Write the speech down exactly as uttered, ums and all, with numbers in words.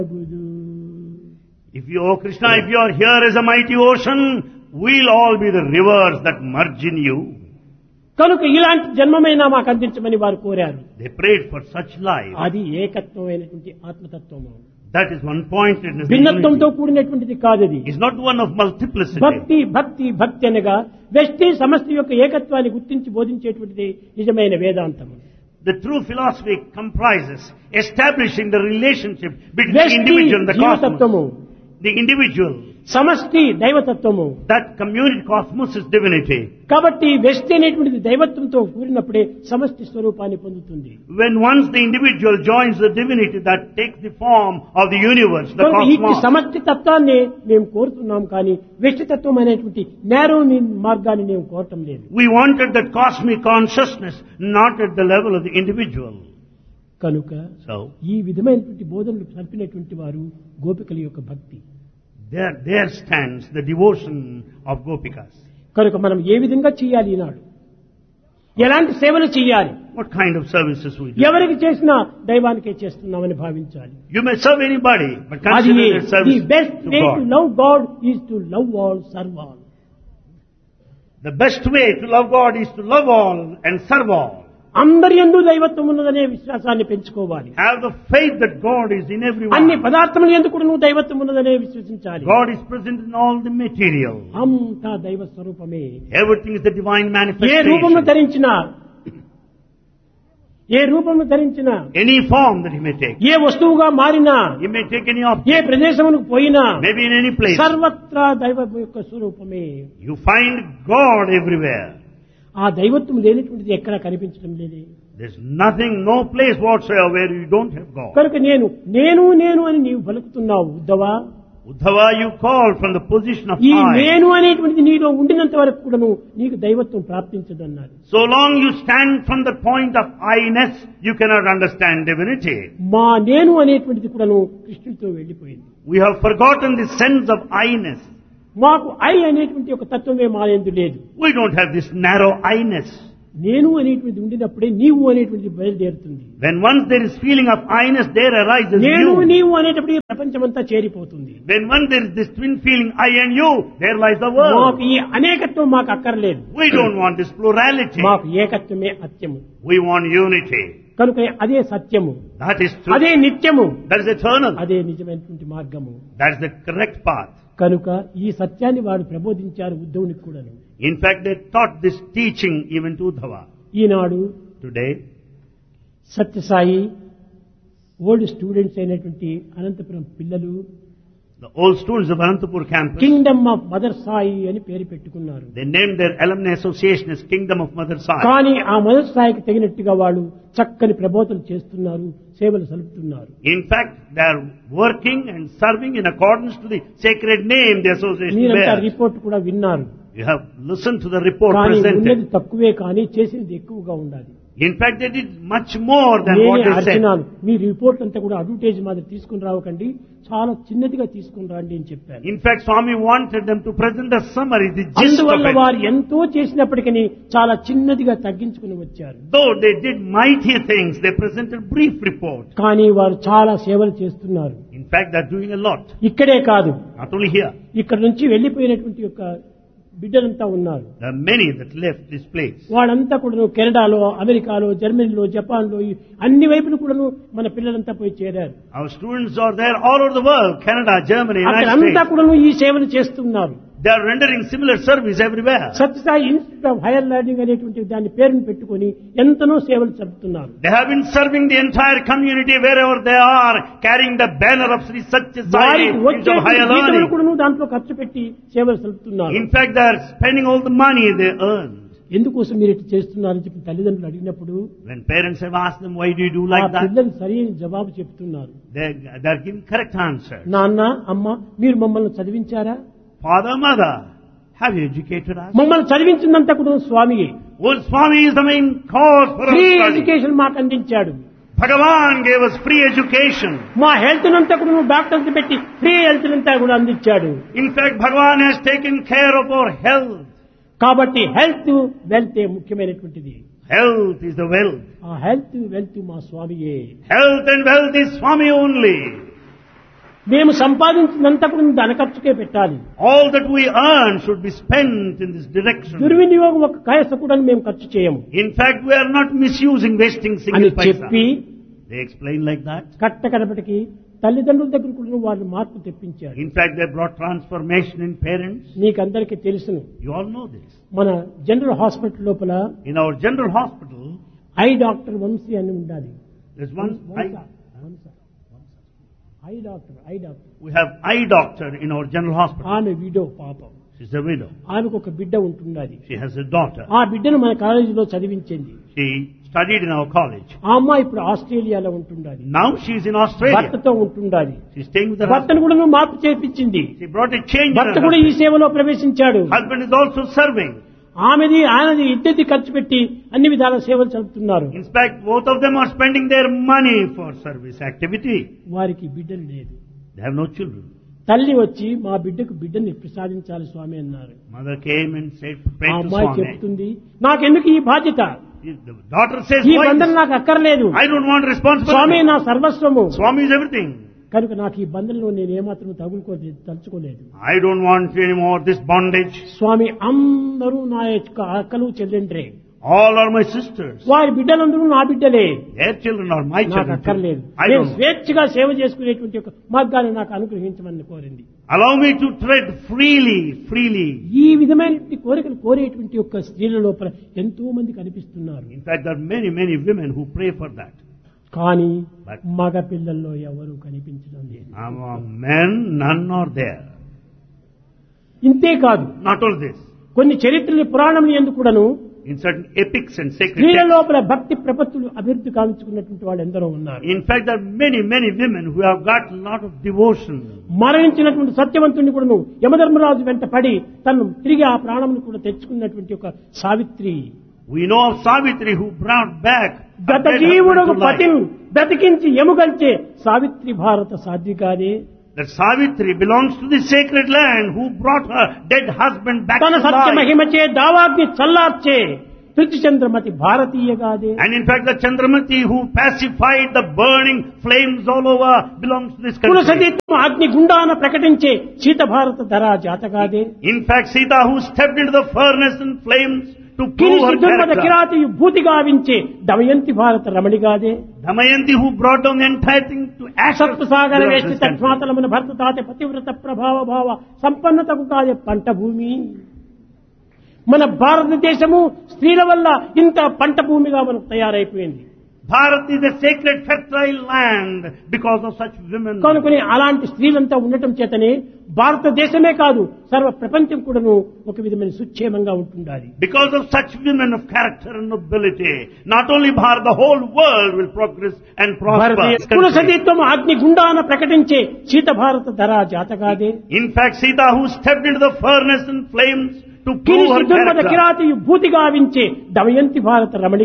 If you, oh Krishna, if you are here as a mighty ocean, we'll all be the rivers that merge in you. కనుక ఇలాంటి జన్మమైనా మాకు అందించమని వారు కోరారు. They prayed for such life. అది ఏకత్వమైనటువంటి ఆత్మతత్వము. That is one pointedness. భిన్నత్వంతో కూడినటువంటిది కాదు అది. It's not one of multiplicity. భక్తి భక్తి భక్తి అనగా వ్యష్టి సమష్టి యొక్క ఏకత్వాన్ని గుర్తించి బోధించేటువంటిది నిజమైన వేదాంతం. The true philosophy comprises establishing the relationship between the వ్యష్టి individual and the జీవతత్వము, cosmos. The individual, సమష్టి దైవతత్వము. that community cosmos is divinity. కాబట్టి వ్యష్టి అనేటువంటిది దైవత్వంతో కూడినప్పుడే సమష్టి స్వరూపాన్ని పొందుతుంది. When once the individual joins the divinity, that takes the form of the universe, the కనుక ఈ cosmos. సమష్టి తత్వాన్ని మేము కోరుతున్నాం కానీ వ్యష్టి తత్వం అనేటువంటి నేరో మార్గాన్ని మేము కోరటం లేదు. We wanted that cosmic consciousness, not at the level of the individual. కనుక So, ఈ విధమైనటువంటి బోధనలు సల్పినటువంటి వారు గోపికల యొక్క భక్తి. there, there stands the devotion of Gopikas. కనుక మనం ఏ విధంగా చేయాలి ఈనాడు, ఎలాంటి సేవలు చేయాలి, What kind of services we do? ఎవరికి చేసినా దైవానికే చేస్తున్నామని భావించాలి. You may serve anybody, but అది consider it the service best to way to God. Love God is to love all serve all. The best way to love God is to love all and serve all. అందరి యందు దైవత్వం ఉన్నదనే విశ్వాసాన్ని పెంచుకోవాలి. Have the faith that God is in అన్ని everyone. పదార్థముల యందు కూడా నువ్వు దైవత్వం ఉన్నదనే విశ్వసించాలి. God is present in all the material. అంతా దైవ స్వరూపమే. Everything is the divine ఏ రూపమును manifestation. ధరించినా, ఏ రూపమును ధరించినా, Any form that He may take. ఏ వస్తువుగా మారినా, He may take any A object, ప్రదేశమునకు పోయినా maybe in any place. సర్వత్రా దైవ యొక్క స్వరూపమే. You find God everywhere. ఆ దైవత్వం లేనటువంటిది ఎక్కడా కనిపించడం లేదే. There's nothing, no place whatsoever where you don't have God. కనుక నేను నేను నేను అని నీవు పలుకుతున్నావు ఉద్ధవా. Uddhava, you call from the position of ఈ I. నేను అనేటువంటిది నీలో ఉండినంత వరకు కూడాను నీకు దైవత్వం ప్రాప్తించదన్నారు. So long you stand from the point of I-ness, you cannot understand divinity. మా నేను అనేటువంటిది కూడాను కృష్ణుడితో వెళ్లిపోయింది. We have forgotten the sense of I-ness. మాకు ఐ అనేటువంటి ఒక తత్వమే మా యందు లేదు. We don't have this narrow I-ness. నేను అనేటువంటిది ఉండినప్పుడే నీవు అనేటువంటిది బయలుదేరుతుంది. When once there is feeling of I-ness, there arises నేను you. నీవు అనేటప్పుడు ఈ ప్రపంచమంతా చేరిపోతుంది. When once there is this twin feeling I and you, there lies the మాకు world. ఈ అనేకత్వం మాకు అక్కర్లేదు. We don't want this plurality. మాకు ఏకత్వమే అత్యము. We want unity. కనుక అదే సత్యము, That is true. అదే నిత్యము, That is eternal. అదే నిజమైనటువంటి మార్గము. That is the correct path. కనుక ఈ సత్యాన్ని వారు ప్రబోధించారు ఉద్ధవునికి కూడాను. In fact, they taught this teaching even to Uddhava. Eenadu Today, Sathya Sai old students అయినటువంటి అనంతపురం పిల్లలు the old students of Anantapur campus, Kingdom of mother Sai అని పేరు పెట్టుకున్నారు. they named their alumni association as Kingdom of Mother Sai. కానీ ఆ mother సాయికి తగినట్టుగా వాళ్ళు చక్కని ప్రబోధనలు చేస్తున్నారు, సేవలు సలుపుతున్నారు. In fact, they are working and serving in accordance to the sacred name the association మీరంతా bears. రిపోర్ట్ కూడా విన్నారు. You have listened to the report కానీ ఉన్నది presented. తక్కువే కానీ చేసేది ఎక్కువగా ఉండాలి. In fact, they did much more than what నేనే they said. అర్చనాలు మీ రిపోర్ట్ అంతా కూడా అడ్వర్టైజ్ మాదిరి తీసుకుని రావకండి, చాలా చిన్నదిగా తీసుకుని రండి అని చెప్పారు. In fact, Swami wanted them to present a summary, the gist of అందువల్ల it. వారు ఎంతో చేసినప్పటికీ చాలా చిన్నదిగా తగ్గించుకుని వచ్చారు. Though they did mighty things, they presented brief report. కానీ వారు చాలా సేవలు చేస్తున్నారు. In fact, they are doing a lot. ఇక్కడే కాదు, Not only here. ఇక్కడ నుంచి వెళ్లిపోయినటువంటి యొక్క బిడ్డలంతా ఉన్నారు. There are many that left this place. వాళ్ళంతా కూడా కెనడాలో, అమెరికాలో, జర్మనీలో, జపాన్లో ఈ అన్ని వైపులు కూడాను మన పిల్లలంతా పోయి చేరారు. Our students are there all over the world, Canada, Germany, United అక్కడంతా States. కూడాను ఈ సేవలు చేస్తున్నారు. They are rendering similar service everywhere. Sathya Sai institute of higher learning అనేటువంటి దాని పేరును పెట్టుకొని ఎంతనో సేవలు జరుపుతున్నారు. They have been serving the entire community wherever they are, carrying the banner of Sri Satya Sai వారికి Institute of Higher వచ్చే Learning. కూడా దాంట్లో ఖర్చు పెట్టి సేవలు జరుపుతున్నారు. In fact, they are spending all the money they earn. ఎందుకోసం మీరు ఇట్లా చేస్తున్నారని చెప్పి తల్లిదండ్రులు అడిగినప్పుడు When parents have asked them, why do you do ఆ like that? పిల్లలు సరైన జవాబు చెప్తున్నారు. They, they are giving correct answers. నాన్న, అమ్మ, మీరు మమ్మల్ని చదివించారా? Father, mother, have you educated us? మమ్మల్ని చదివించిందంతా కూడా స్వామియే. Well, Swami is the main cause for our free study. Education మాకు అందించాడు. Bhagavan gave us free education. మా హెల్త్ అంతా కూడా నువ్వు డాక్టర్స్ పెట్టి ఫ్రీ హెల్త్ అంతా కూడా అందించాడు. In fact, Bhagavan has taken care of our health. కాబట్టి హెల్త్ వెల్త్ ముఖ్యమైనటువంటిది. Health is the wealth. ఆ హెల్త్ వెల్త్ మా స్వామియే. Health and wealth is Swami only. మేము సంపాదించినంత కూడా ధన ఖర్చుకే పెట్టాలి. All that we earn should be spent in this direction. దుర్వినియోగం ఒక కాయస కూడా మేము ఖర్చు చేయము In fact, we are not misusing, wasting అని single paisa. చెప్పి They explain like that. కట్ట కడపటికి తల్లిదండ్రుల దగ్గర కూడా వాళ్ళు మార్పు తెప్పించారు. In fact, they brought transformation in parents. మీకందరికీ తెలుసును. You all know this. మన జనరల్ హాస్పిటల్ లోపల In our general hospital, I doctor Vamsi అని ఉండాలి. there's one eye, I doctor I doctor we have eye doctor in our general hospital. ఆమె widow పాపం. She's a widow. ఆమెకు ఒక బిడ్డ ఉంటున్నది. She has a daughter. ఆ బిడ్డను మన కాలేజీలో చదివించింది. She studied in our college. ఆ అమ్మాయి ఇప్పుడు ఆస్ట్రేలియాలో ఉంటున్నది. Now she's in Australia. భర్తతో ఉంటున్నది. She's staying with her భర్తను husband. కూడా నువ్వు మార్పు చేపించింది. She brought a change in భర్త her కూడా ఈ husband. సేవలో ప్రవేశించాడు. Husband is also serving. ఆమెది ఆయనది ఇద్దరిది ఖర్చు పెట్టి అన్ని విధాల సేవలు జరుపుతున్నారు. In fact, both of them are spending their money for service activity. వారికి బిడ్డలు లేదు. They have no children. తల్లి వచ్చి మా బిడ్డకు బిడ్డని ప్రసాదించాలి స్వామి అన్నారు. Mother came and said, ఆ pray to అమ్మాయి Swami. చెప్తుంది, నాకెందుకు ఈ బాధ్యత, The daughter says, ఈ why బంధన this? నాకు అక్కర్లేదు, I don't want Swamy responsibility. నా సర్వస్వము, Swami is everything. కనుక నాకు ఈ బంధంలో నేను ఏమాత్రం తగులుకోలేదు తలుచుకోలేదు. I don't want any more this bondage. స్వామి అందరూ నా యొక్క అక్కలు చెల్లెండ్రే, All are my sisters. వారి బిడ్డలందరూ నా బిడ్డలే, Their children are my నాకు children. అక్కర్లేదు. too. I నేను don't. స్వేచ్ఛగా సేవ చేసుకునేటువంటి ఒక మార్గాన్ని నాకు అనుగ్రహించమని కోరింది. Allow me to tread freely, freely. ఈ విధమైనటువంటి కోరికలు కోరేటువంటి యొక్క స్త్రీల లోపల ఎంతో మంది కనిపిస్తున్నారు. In fact, there are many, many women who pray for that. కానీ But- మగ పిల్లల్లో ఎవరు కనిపించడం లేదు. Among men, none are there. ఇంతే కాదు, Not all this. కొన్ని చరిత్రలు పురాణములు ఎందుకు కూడాను In certain epics and sacred స్త్రీల texts. లోపల భక్తి ప్రపత్తులు అభివృద్ధి కావించుకున్నటువంటి వాళ్ళు ఎందరో ఉన్నారు. In fact, there are many, many women who have got a lot of devotion. మరణించినటువంటి సత్యవంతుని కూడాను యమధర్మరాజు వెంట పడి తను తిరిగి ఆ ప్రాణమును కూడా తెచ్చుకున్నటువంటి ఒక Savitri. We know of Savitri who brought back a గత dead జీవుడకు husband to పతిని life. బ్రతికించి ఎముగల్చే సావిత్రి భారత సాధ్వికాదే. That Savitri belongs to the sacred land who brought her dead husband back తన to Satya life. మహిమచే దావాగ్ని చల్లార్చే పృథ్వీచంద్రమతి భారతీయగాదే. And in fact, the Chandramati who pacified the burning flames all over belongs to this country. కులసతీత్వం అగ్ని గుండాన ప్రకటించే శీత భారత ధరా జాతగాదే. In fact, Sita who stepped into the furnace and flames to prove కిరీసి her దుర్మద character. కిరాతి భూతి గావించే Damayanti భారత రమణిగాదే. Damayanti who brought down the entire thing to ashes. సత్వసాగర belongs to వేష్టి this country. తత్మాతలమున భర్త తాతే పతివ్రత ప్రభావ భావ సంపన్నతకు కాదే పంట భూమి. మన భారతదేశము స్త్రీల వల్ల ఇంత పంట భూమిగా మనకు తయారైపోయింది. Bharat is a sacred fertile land because of such women. కనుకొని అలాంటి స్త్రీలంతా ఉండటం చేతనే భారతదేశమే కాదు సర్వ ప్రపంచం కూడాను ఒక విధమైన సుక్షేమంగా ఉంటుండాలి. Because of such women of character and nobility, not only Bharat, the whole world will progress and prosper. కులసతీత్వం అగ్ని గుండాన ప్రకటించే శీత భారత ధరా జాతగాదే. In fact, Sita who stepped into the furnace and flames to prove కిరీసి her దుర్మద character. కిరాతి భూతి గావించే Damayanti భారత రమణి